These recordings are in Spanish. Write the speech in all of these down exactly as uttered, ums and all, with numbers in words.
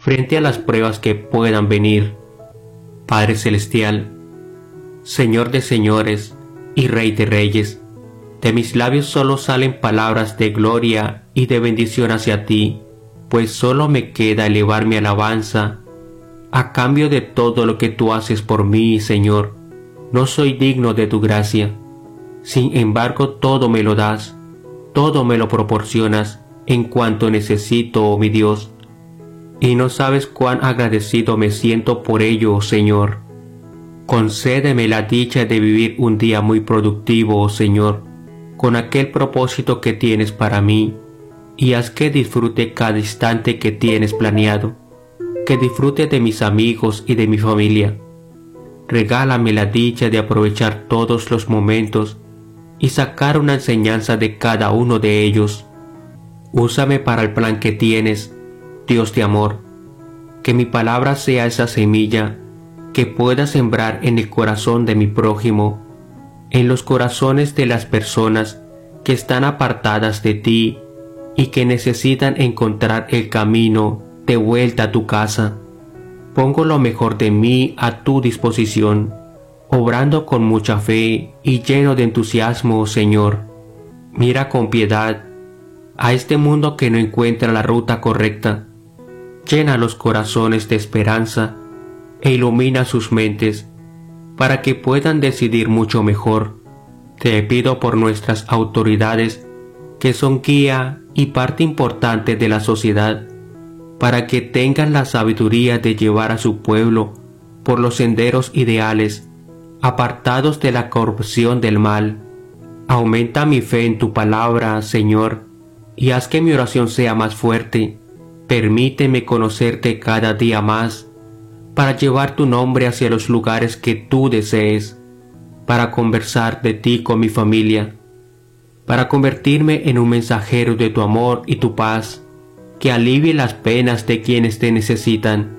frente a las pruebas que puedan venir. Padre Celestial, Señor de señores y Rey de reyes, de mis labios solo salen palabras de gloria y de bendición hacia ti, pues solo me queda elevar mi alabanza a cambio de todo lo que tú haces por mí, Señor. No soy digno de tu gracia. Sin embargo, todo me lo das, todo me lo proporcionas en cuanto necesito, oh mi Dios. Y no sabes cuán agradecido me siento por ello, oh Señor. Concédeme la dicha de vivir un día muy productivo, oh Señor, con aquel propósito que tienes para mí, y haz que disfrute cada instante que tienes planeado, que disfrute de mis amigos y de mi familia. Regálame la dicha de aprovechar todos los momentos y sacar una enseñanza de cada uno de ellos. Úsame para el plan que tienes, Dios de amor, que mi palabra sea esa semilla que pueda sembrar en el corazón de mi prójimo, en los corazones de las personas que están apartadas de ti y que necesitan encontrar el camino de vuelta a tu casa. Pongo lo mejor de mí a tu disposición, obrando con mucha fe y lleno de entusiasmo, Señor. Mira con piedad a este mundo que no encuentra la ruta correcta. Llena los corazones de esperanza e ilumina sus mentes para que puedan decidir mucho mejor. Te pido por nuestras autoridades, que son guía y parte importante de la sociedad, para que tengan la sabiduría de llevar a su pueblo por los senderos ideales, apartados de la corrupción del mal. Aumenta mi fe en tu palabra, Señor, y haz que mi oración sea más fuerte. Permíteme conocerte cada día más, para llevar tu nombre hacia los lugares que tú desees, para conversar de ti con mi familia, para convertirme en un mensajero de tu amor y tu paz, que alivie las penas de quienes te necesitan.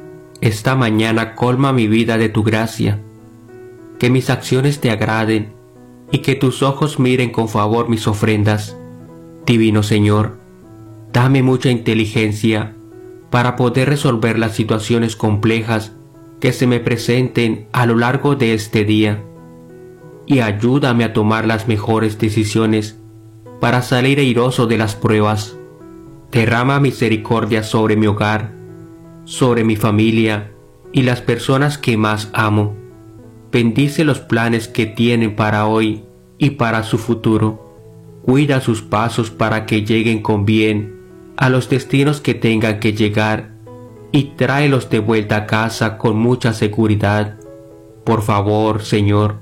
Esta mañana colma mi vida de tu gracia, que mis acciones te agraden y que tus ojos miren con favor mis ofrendas. Divino Señor, dame mucha inteligencia para poder resolver las situaciones complejas que se me presenten a lo largo de este día, y ayúdame a tomar las mejores decisiones para salir airoso de las pruebas. Derrama misericordia sobre mi hogar, sobre mi familia y las personas que más amo. Bendice los planes que tienen para hoy y para su futuro. Cuida sus pasos para que lleguen con bien a los destinos que tengan que llegar, y tráelos de vuelta a casa con mucha seguridad. Por favor, Señor,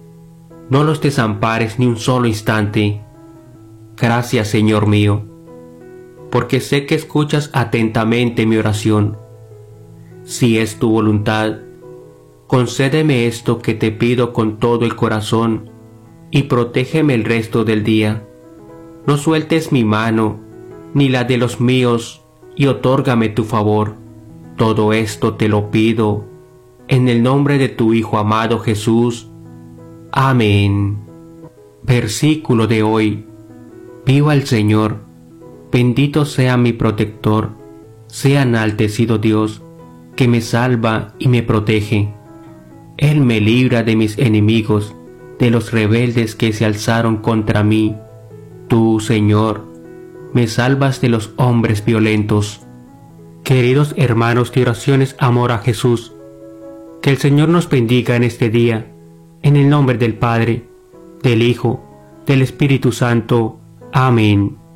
no los desampares ni un solo instante. Gracias, Señor mío, porque sé que escuchas atentamente mi oración. Si es tu voluntad, concédeme esto que te pido con todo el corazón, y protégeme el resto del día. No sueltes mi mano, ni la de los míos, y otórgame tu favor. Todo esto te lo pido, en el nombre de tu Hijo amado Jesús. Amén. Versículo de hoy. Viva el Señor. Bendito sea mi protector, sea enaltecido Dios, que me salva y me protege. Él me libra de mis enemigos, de los rebeldes que se alzaron contra mí. Tú, Señor, me salvas de los hombres violentos. Queridos hermanos de oraciones amor a Jesús, que el Señor nos bendiga en este día, en el nombre del Padre, del Hijo, del Espíritu Santo. Amén.